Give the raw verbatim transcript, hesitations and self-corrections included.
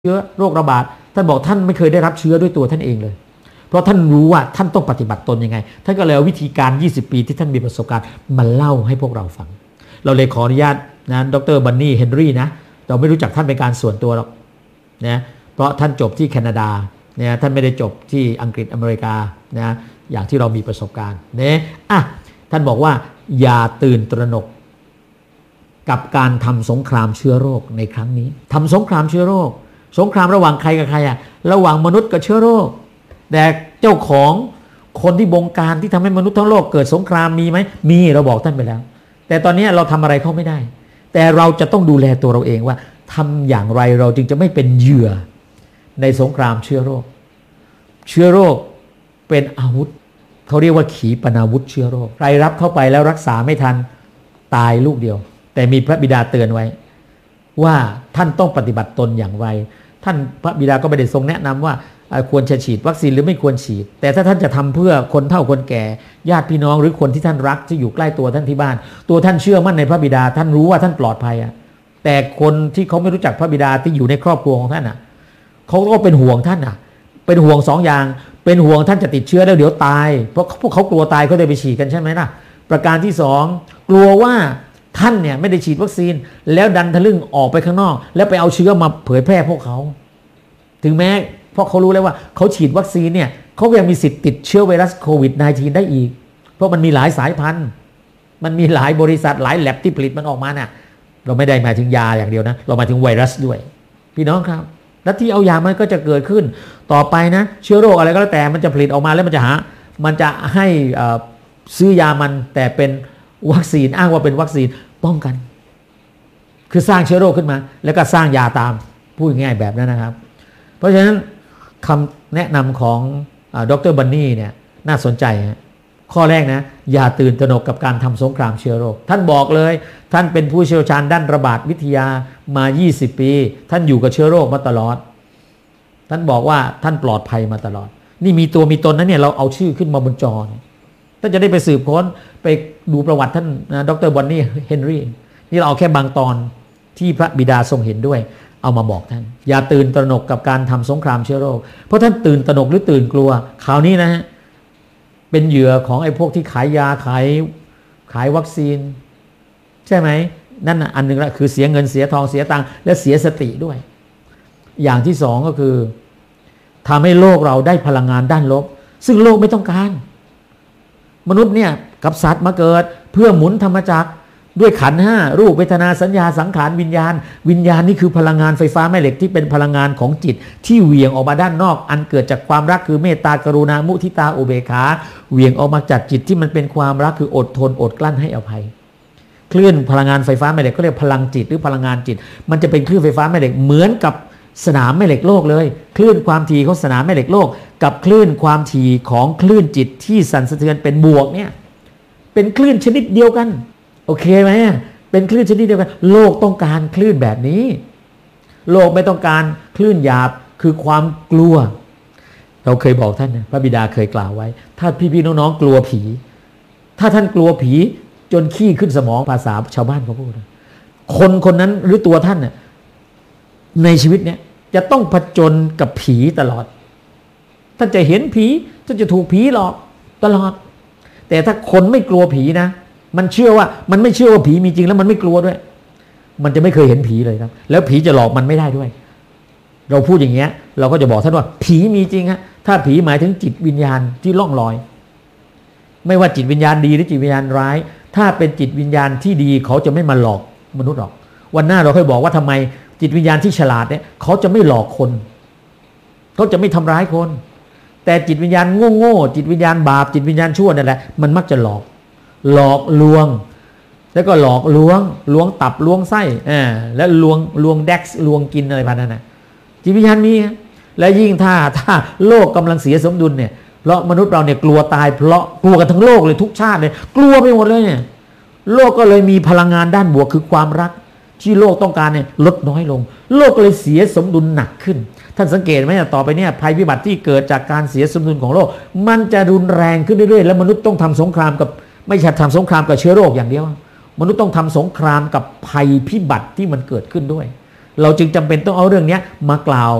เชื้อโรคระบาดท่านบอกท่านไม่เคยได้รับเชื้อด้วยตัวท่านเองเลยเพราะท่านรู้ว่าท่านต้องปฏิบัติตนยังไงท่านก็เลยเอาวิธีการยี่สิบปีที่ท่านมีประสบการณ์มาเล่าให้พวกเราฟังเราเลยขออนุญาตนะดรบันนี่เฮนรี่นะเราไม่รู้จักท่านเป็นการส่วนตัวหรอกนะเพราะท่านจบที่แคนาดาเนี่ยท่านไม่ได้จบที่อังกฤษอเมริกานะอย่างที่เรามีประสบการณ์เนี่ยอ่ะท่านบอกว่าอย่าตื่นตระหนกกับการทำสงครามเชื้อโรคในครั้งนี้ทำสงครามเชื้อโรคสงครามระหว่างใครกับใครอะระหว่างมนุษย์กับเชื้อโรคแต่เจ้าของคนที่บงการที่ทำให้มนุษย์ทั้งโลกเกิดสงครามมีไหมมีเราบอกท่านไปแล้วแต่ตอนนี้เราทำอะไรเขาไม่ได้แต่เราจะต้องดูแลตัวเราเองว่าทำอย่างไรเราจึงจะไม่เป็นเหยื่อในสงครามเชื้อโรคเชื้อโรคเป็นอาวุธเขาเรียกว่าขีปนาวุธเชื้อโรคใครรับเข้าไปแล้วรักษาไม่ทันตายลูกเดียวแต่มีพระบิดาเตือนไว้ว่าท่านต้องปฏิบัติตนอย่างไรท่านพระบิดาก็ไม่ได้ทรงแนะนำว่าควรจะฉีดวัคซีนหรือไม่ควรฉีดแต่ถ้าท่านจะทำเพื่อคนเฒ่าคนแก่ญาติพี่น้องหรือคนที่ท่านรักที่อยู่ใกล้ตัวท่านที่บ้านตัวท่านเชื่อมั่นในพระบิดาท่านรู้ว่าท่านปลอดภัยอะแต่คนที่เขาไม่รู้จักพระบิดาที่อยู่ในครอบครัวของท่านอ่ะเขาก็เป็นห่วงท่านอ่ะเป็นห่วงสองอย่างเป็นห่วงท่านจะติดเชื้อแล้วเดี๋ยวตายเพราะพวกเขากลัวตายเขาเลยไปฉีดกันใช่ไหมล่ะประการที่สองกลัวว่าท่านเนี่ยไม่ได้ฉีดวัคซีนแล้วดันทะลึ่งออกไปข้างนอกแล้วไปเอาเชื้อมาเผยแพร่พวกเขาถึงแม้เพราะเขารู้แล้วว่าเขาฉีดวัคซีนเนี่ยเขายังมีสิทธิ์ติดเชื้อไวรัสโควิด สิบเก้า ได้อีกเพราะมันมีหลายสายพันธุ์มันมีหลายบริษัทหลายแลบที่ผลิตมันออกมาน่ะเราไม่ได้หมายถึงยาอย่างเดียวนะเราหมายถึงไวรัสด้วยพี่น้องครับและที่เอายามันก็จะเกิดขึ้นต่อไปนะเชื้อโรคอะไรก็แล้วแต่มันจะผลิตออกมาแล้วมันจะหามันจะให้ซื้อยามันแต่เป็นวัคซีนอ้างว่าเป็นวัคซีนป้องกันคือสร้างเชื้อโรคขึ้นมาแล้วก็สร้างยาตามพูดง่ายแบบนั้นนะครับเพราะฉะนั้นคำแนะนำของดรบันนี่เนี่ยน่าสนใจข้อแรกนะอย่าตื่นตระหนกกับการทำสงครามเชื้อโรคท่านบอกเลยท่านเป็นผู้เชี่ยวชาญด้านระบาดวิทยามายี่สิบปีท่านอยู่กับเชื้อโรคมาตลอดท่านบอกว่าท่านปลอดภัยมาตลอดนี่มีตัวมีตนนั้นเนี่ยเราเอาชื่อขึ้นมาบนจอท่านจะได้ไปสืบค้นไปดูประวัติท่านนะดรบันนี่เฮนรี่นี่เราเอาแค่บางตอนที่พระบิดาทรงเห็นด้วยเอามาบอกท่านอย่าตื่นตระหนกกับการทำสงครามเชื้อโรคเพราะท่านตื่นตระหนกหรือตื่นกลัวคราวนี้นะฮะเป็นเหยื่อของไอ้พวกที่ขายยาขายขายวัคซีนใช่ไหมนั่นอันหนึ่งละคือเสียเงินเสียทองเสียตังค์และเสียสติด้วยอย่างที่สองก็คือทำให้โลกเราได้พลังงานด้านลบซึ่งโลกไม่ต้องการมนุษย์เนี่ยกับสัตว์มาเกิดเพื่อหมุนธรรมจักรด้วยขันธ์ห้ารูปเวทนาสัญญาสังขารวิญญาณวิญญาณนี่คือพลังงานไฟฟ้าแม่เหล็กที่เป็นพลังงานของจิตที่เหวี่ยงออกมาด้านนอกอันเกิดจากความรักคือเมตตากรุณามุทิตาอุเบกขาเหวี่ยงออกมาจากจิตที่มันเป็นความรักคืออดทนอดกลั้นให้อภัยคลื่นพลังงานไฟฟ้าแม่เหล็กก็เรียกพลังจิตหรือพลังงานจิตมันจะเป็นคลื่นไฟฟ้าแม่เหล็กเหมือนกับสนามแม่เหล็กโลกเลยคลื่นความถี่ของสนามแม่เหล็กโลกกับคลื่นความถี่ของคลื่นจิตที่สั่นสะเทือนเป็นบวกเนี่ยเป็นคลื่นชนิดเดียวกันโอเคไหมเป็นคลื่นชนิดเดียวกันโลกต้องการคลื่นแบบนี้โลกไม่ต้องการคลื่นหยาบคือความกลัวเราเคยบอกท่านนะพระบิดาเคยกล่าวไว้ถ้าพี่ๆน้องๆกลัวผีถ้าท่านกลัวผีจนขี้ขึ้นสมองภาษาชาวบ้านเขาพูดคนคนนั้นหรือตัวท่านน่ะในชีวิตเนี้ยจะต้องผจญกับผีตลอดท่านจะเห็นผีท่านจะถูกผีหลอกตลอดแต่ถ้าคนไม่กลัวผีนะมันเชื่อว่ามันไม่เชื่อว่าผีมีจริงแล้วมันไม่กลัวด้วยมันจะไม่เคยเห็นผีเลยครับแล้วผีจะหลอกมันไม่ได้ด้วยเราพูดอย่างเงี้ยเราก็จะบอกท่านว่าผีมีจริงฮะถ้าผีหมายถึงจิตวิญญาณที่ล่องลอยไม่ว่าจิตวิญญาณดีหรือจิตวิญญาณร้ายถ้าเป็นจิตวิญญาณที่ดีเขาจะไม่มาหลอกมนุษย์หรอกวันหน้าเราค่อยบอกว่าทำไมจิตวิญญาณที่ฉลาดเนี่ยเขาจะไม่หลอกคนเขาจะไม่ทำร้ายคนแต่จิตวิญญาณโง่ๆจิตวิญญาณบาปจิตวิญญาณชั่วนั่นแหละมันมักจะหลอกหลอกลวงแล้วก็หลอกลวงลวงตับลวงไส้อ่าแล้วลวงลวงแดกซ์ลวงกินอะไรพันนั้นนะจิตวิญญาณมีและยิ่งถ้าถ้าโลกกำลังเสียสมดุลเนี่ยเพราะมนุษย์เราเนี่ยกลัวตายเพราะกลัวกันทั้งโลกเลยทุกชาติเลยกลัวไปหมดเลยเนี่ยโลกก็เลยมีพลังงานด้านบวกคือความรักที่โลกต้องการเนี่ยลดน้อยลงโลกก็เลยเสียสมดุลหนักขึ้นท่านสังเกตไหมต่อไปเนี่ยภัยพิบัติที่เกิดจากการเสียสมดุลของโลกมันจะรุนแรงขึ้นเรื่อยๆแล้วมนุษย์ต้องทำสงครามกับไม่ใช่ทำสงครามกับเชื้อโรคอย่างเดียวมนุษย์ต้องทำสงครามกับภัยพิบัติที่มันเกิดขึ้นด้วยเราจึงจำเป็นต้องเอาเรื่องนี้มากล่าว